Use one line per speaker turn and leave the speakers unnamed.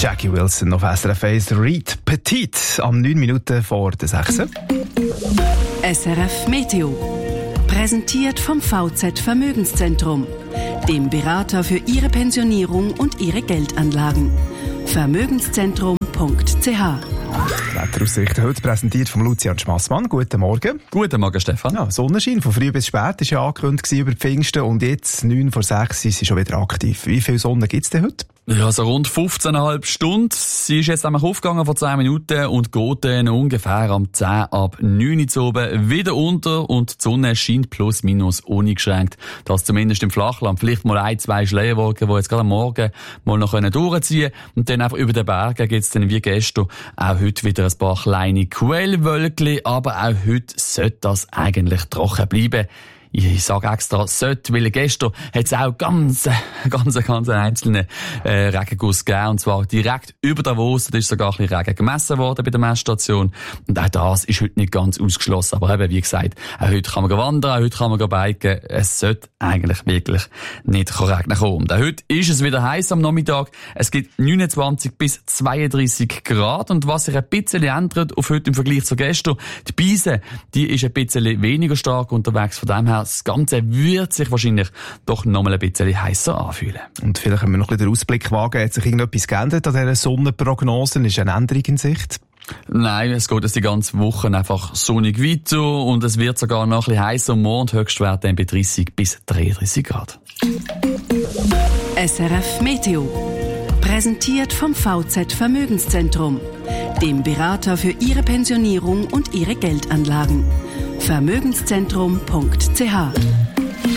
Jackie Wilson auf SRF 1, Reed Petit, am 9 Minuten vor der 6.
SRF Meteo. Präsentiert vom VZ Vermögenszentrum, dem Berater für Ihre Pensionierung und Ihre Geldanlagen. Vermögenszentrum.ch.
Wetteraussicht heute präsentiert von Lucian Schmassmann. Guten Morgen.
Guten Morgen, Stefan.
Ja, Sonnenschein von früh bis spät war ja angekündigt über die Pfingsten und jetzt 9 vor 6 ist sie schon wieder aktiv. Wie viel Sonne gibt es denn heute?
Ja, so rund 15,5 Stunden. Sie ist jetzt nämlich aufgegangen vor 10 Minuten und geht dann ungefähr am 10 ab 9 Uhr oben wieder unter und die Sonne scheint plus minus uneingeschränkt. Das zumindest im Flachland. Vielleicht mal 1-2 Schleierwolken, die jetzt gerade am Morgen mal noch durchziehen können. Und dann einfach über den Bergen gibt es dann wie gestern auch heute wieder ein paar kleine Quellwölkchen, aber auch heute sollte das eigentlich trocken bleiben. Ich sage extra sollte, weil gestern hat es auch ganz einzelne Regenguss gegeben, und zwar direkt über Davos. Da ist sogar ein bisschen Regen gemessen worden bei der Messstation. Und auch das ist heute nicht ganz ausgeschlossen. Aber eben, wie gesagt, auch heute kann man wandern, auch heute kann man biken. Es sollte eigentlich wirklich nicht regnen kommen. Und auch heute ist es wieder heiß am Nachmittag. Es gibt 29 bis 32 Grad. Und was sich ein bisschen ändert auf heute im Vergleich zu gestern, die Beise, die ist ein bisschen weniger stark unterwegs. Von dem her, das Ganze wird sich wahrscheinlich doch noch mal ein bisschen heißer anfühlen.
Und vielleicht können wir noch ein bisschen den Ausblick wagen. Hat sich irgendetwas geändert an dieser Sonnenprognose? Ist eine Änderung in Sicht?
Nein, es geht jetzt die ganze Woche einfach sonnig weiter und es wird sogar noch ein bisschen heißer. Morgen Höchstwert dann bei 30 bis 33 Grad.
SRF Meteo. Präsentiert vom VZ Vermögenszentrum, dem Berater für Ihre Pensionierung und Ihre Geldanlagen. Vermögenszentrum.ch.